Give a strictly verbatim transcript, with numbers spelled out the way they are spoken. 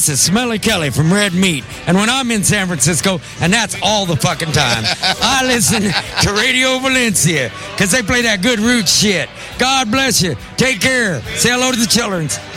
is Smelly Kelly from Red Meat. And when I'm in San Francisco, and that's all the fucking time, I listen to Radio Valencia because they play that good roots shit. God bless you. Take care. Say hello to the children.